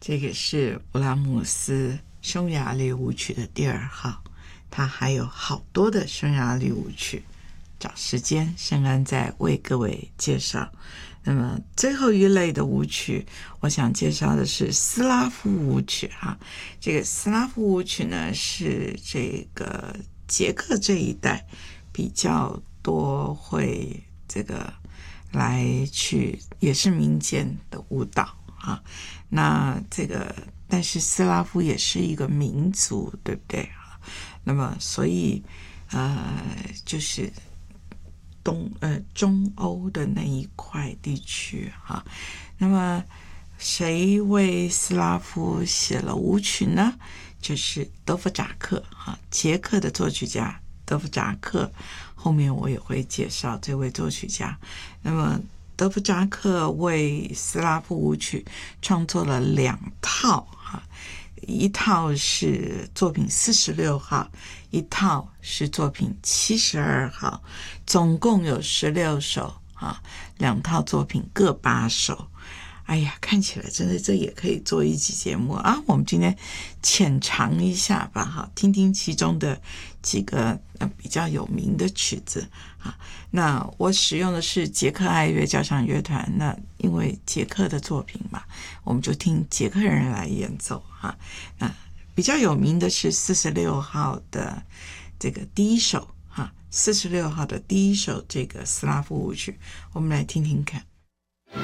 这个是布拉姆斯匈牙利舞曲的第2号，它还有好多的匈牙利舞曲，找时间圣安再为各位介绍。那么最后一类的舞曲，我想介绍的是斯拉夫舞曲哈。这个斯拉夫舞曲呢，是这个捷克这一带比较多会这个来去，也是民间的舞蹈啊。那这个但是斯拉夫也是一个民族，对不对？那么所以就是中欧的那一块地区哈。那么谁为斯拉夫写了舞曲呢？就是德弗扎克哈，捷克的作曲家德弗扎克，后面我也会介绍这位作曲家。那么德弗扎克为斯拉夫舞曲创作了2套哈，一套是作品46号，一套是作品72号，总共有16首啊，2套作品各8首。哎呀，看起来真的这也可以做一集节目啊！我们今天浅尝一下吧，哈，听听其中的几个比较有名的曲子啊。那我使用的是捷克爱乐交响乐团，那因为捷克的作品嘛，我们就听捷克人来演奏啊。那比较有名的是46号的这个第1首哈，46号的第1首这个斯拉夫舞曲，我们来听听看。